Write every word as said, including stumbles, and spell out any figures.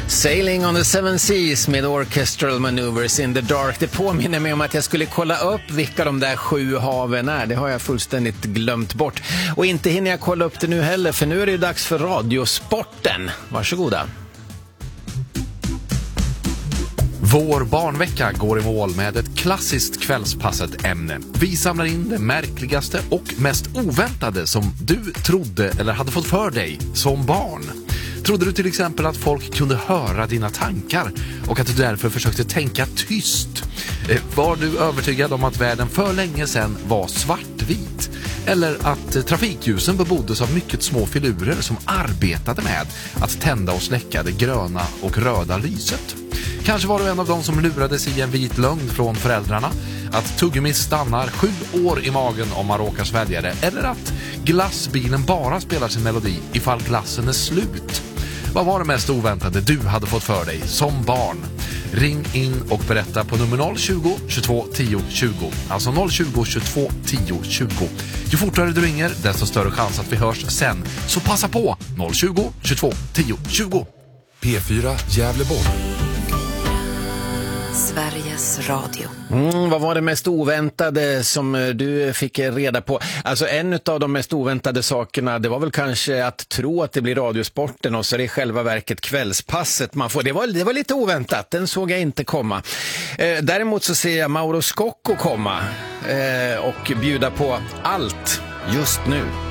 Sailing on the Seven Seas med Orchestral Maneuvers in the Dark. Det påminner mig om att jag skulle kolla upp vilka de där sju haven är. Det har jag fullständigt glömt bort. Och inte hinner jag kolla upp det nu heller, för nu är det dags för Radiosporten. Varsågoda. Vår barnvecka går i mål med ett klassiskt kvällspasset ämne. Vi samlar in det märkligaste och mest oväntade som du trodde eller hade fått för dig som barn. Trodde du till exempel att folk kunde höra dina tankar och att du därför försökte tänka tyst? Var du övertygad om att världen för länge sedan var svartvit? Eller att trafikljusen beboddes av mycket små filurer som arbetade med att tända och släcka det gröna och röda lyset? Kanske var du en av dem som lurades i en vit lögn från föräldrarna, att tuggummi stannar sju år i magen om man råkar svälja det, eller att glassbilen bara spelar sin melodi ifall glassen är slut. Vad var det mest oväntade du hade fått för dig som barn? Ring in och berätta på nummer noll tjugo, tjugotvå, tio, tjugo. Alltså noll tjugo, tjugotvå, tio, tjugo. Ju fortare du ringer, desto större chans att vi hörs sen. Så passa på! noll tjugo, tjugotvå, tio, tjugo. P fyra Gävleborg. Sveriges Radio. Mm, vad var det mest oväntade som du fick reda på? Alltså en av de mest oväntade sakerna, det var väl kanske att tro att det blir Radiosporten och så är det i själva verket kvällspasset man får. Det var, det var lite oväntat, den såg jag inte komma. Eh, däremot så ser jag Mauro Scocco komma eh, och bjuda på allt just nu.